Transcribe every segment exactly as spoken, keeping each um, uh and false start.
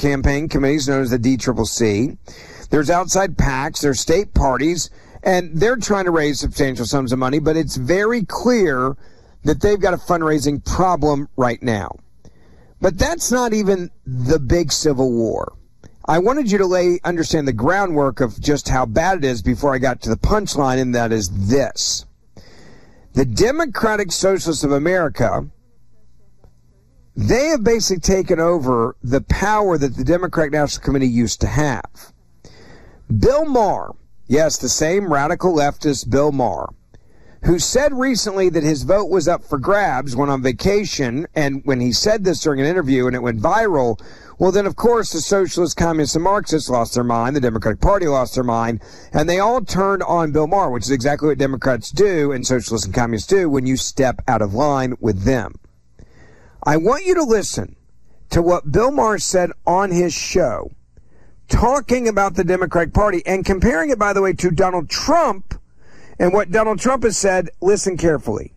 campaign committees known as the D C C C. There's outside PACs, there's state parties, and they're trying to raise substantial sums of money, but it's very clear that they've got a fundraising problem right now. But that's not even the big civil war. I wanted you to lay understand the groundwork of just how bad it is before I got to the punchline, and that is this. The Democratic Socialists of America, they have basically taken over the power that the Democratic National Committee used to have. Bill Maher, yes, the same radical leftist Bill Maher, who said recently that his vote was up for grabs when on vacation, and when he said this during an interview and it went viral, well, then, of course, the socialists, communists, and Marxists lost their mind, the Democratic Party lost their mind, and they all turned on Bill Maher, which is exactly what Democrats do and socialists and communists do when you step out of line with them. I want you to listen to what Bill Maher said on his show, talking about the Democratic Party and comparing it, by the way, to Donald Trump and what Donald Trump has said. Listen carefully.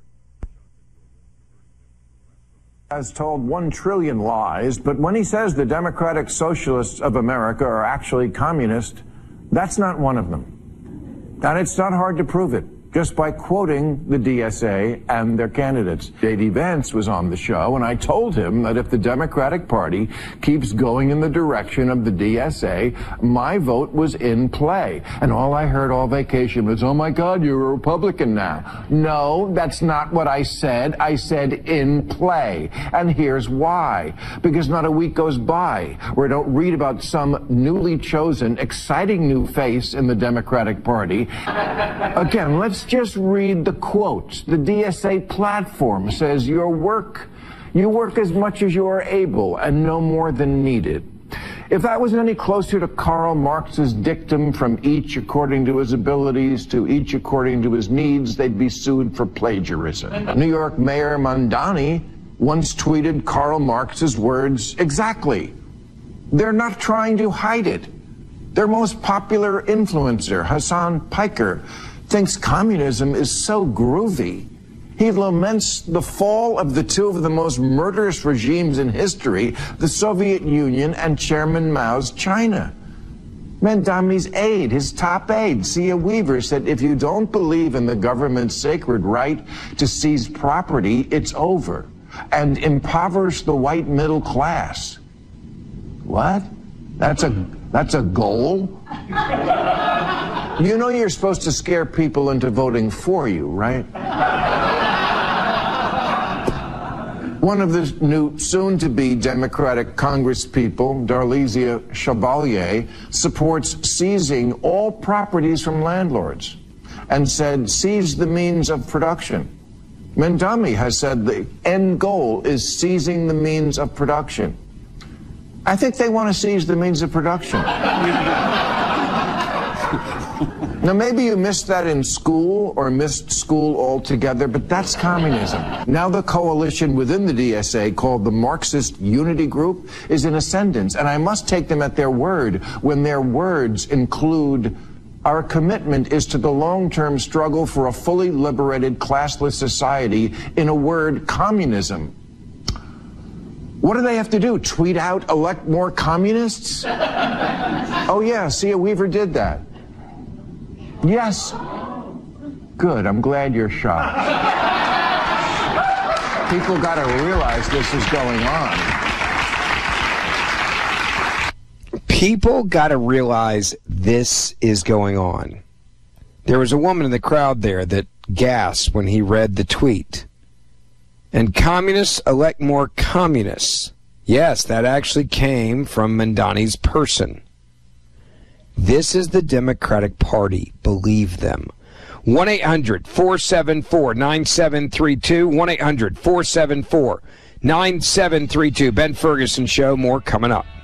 Has told one trillion lies, but when he says the Democratic Socialists of America are actually communist, that's not one of them. And it's not hard to prove it, just by quoting the D S A and their candidates. J D Vance was on the show, and I told him that if the Democratic Party keeps going in the direction of the D S A, my vote was in play. And all I heard all vacation was, oh my God, you're a Republican now. No, that's not what I said. I said in play. And here's why. Because not a week goes by where I don't read about some newly chosen, exciting new face in the Democratic Party. Again, let's just read the quotes. The D S A platform says your work, you work as much as you are able and no more than needed. If that was any closer to Karl Marx's dictum, from each according to his abilities to each according to his needs, they'd be sued for plagiarism. New York Mayor Mamdani once tweeted Karl Marx's words exactly. They're not trying to hide it. Their most popular influencer, Hassan Piker, thinks communism is so groovy. He laments the fall of the two of the most murderous regimes in history, the Soviet Union and Chairman Mao's China. Mamdani's aide, his top aide, Sia Weaver, said, if you don't believe in the government's sacred right to seize property, it's over, and impoverish the white middle class. What? That's a, that's a goal? You know you're supposed to scare people into voting for you, right? One of the new soon-to-be Democratic Congresspeople, Darlisia Chevalier, supports seizing all properties from landlords and said, seize the means of production. Mamdani has said the end goal is seizing the means of production. I think they want to seize the means of production. Now, maybe you missed that in school or missed school altogether, but that's communism. Now the coalition within the D S A, called the Marxist Unity Group, is in ascendance, and I must take them at their word when their words include, our commitment is to the long-term struggle for a fully liberated, classless society, in a word, communism. What do they have to do? Tweet out, elect more communists? Oh yeah, Sia Weaver did that. Yes. Good, I'm glad you're shocked. People got to realize this is going on. People got to realize this is going on. There was a woman in the crowd there that gasped when he read the tweet. And communists elect more communists. Yes, that actually came from Mamdani's person. This is the Democratic Party. Believe them. one eight hundred four seven four nine seven three two. one eight hundred four seven four nine seven three two. Ben Ferguson Show. More coming up.